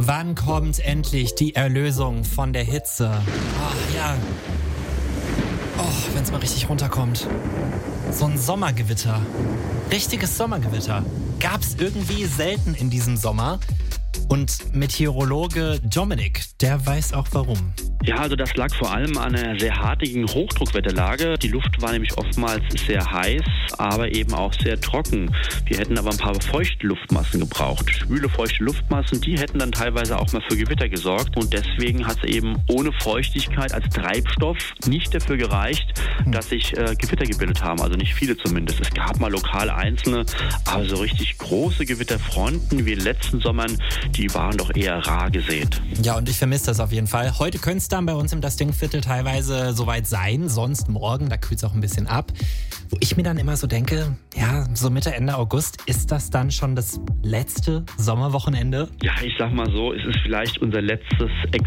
Wann kommt endlich die Erlösung von der Hitze? Ach ja. Oh, wenn es mal richtig runterkommt. So ein Sommergewitter. Richtiges Sommergewitter. Gab's irgendwie selten in diesem Sommer. Und Meteorologe Dominik, der weiß auch warum. Ja, also das lag vor allem an einer sehr hartigen Hochdruckwetterlage. Die Luft war nämlich oftmals sehr heiß, aber eben auch sehr trocken. Wir hätten aber ein paar feuchte Luftmassen gebraucht. Schwüle, feuchte Luftmassen, die hätten dann teilweise auch mal für Gewitter gesorgt. Und deswegen hat es eben ohne Feuchtigkeit als Treibstoff nicht dafür gereicht, dass sich Gewitter gebildet haben. Also nicht viele zumindest. Es gab mal lokal einzelne, aber so richtig große Gewitterfronten wie in den letzten Sommern, die waren doch eher rar gesät. Ja, und ich vermisse das auf jeden Fall. Heute könnte es dann bei uns im Das Ding-Viertel teilweise soweit sein, sonst morgen, da kühlt es auch ein bisschen ab. Wo ich mir dann immer so denke, ja, so Mitte, Ende August, ist das dann schon das letzte Sommerwochenende? Ja, ich sag mal so, es ist vielleicht unser letztes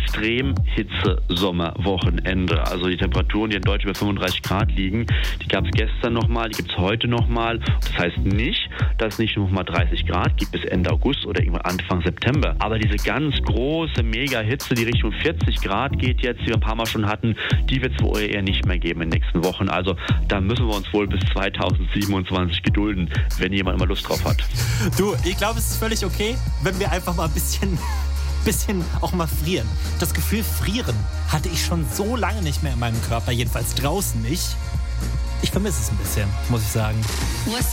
Extrem-Hitze-Sommerwochenende. Also die Temperaturen, die in Deutschland über 35 Grad liegen, die gab es gestern nochmal, die gibt es heute nochmal. Das heißt nicht, dass es nicht nochmal 30 Grad gibt bis Ende August oder irgendwann Anfang September. Aber diese ganz große Mega-Hitze, die Richtung 40 Grad geht jetzt, die wir ein paar Mal schon hatten, die wird es wohl eher nicht mehr geben in den nächsten Wochen. Also da müssen wir uns wohl bis 2027 gedulden, wenn jemand mal Lust drauf hat. Du, ich glaube, es ist völlig okay, wenn wir einfach mal ein bisschen auch mal frieren. Das Gefühl frieren hatte ich schon so lange nicht mehr in meinem Körper, jedenfalls draußen nicht. Ich vermisse es ein bisschen, muss ich sagen.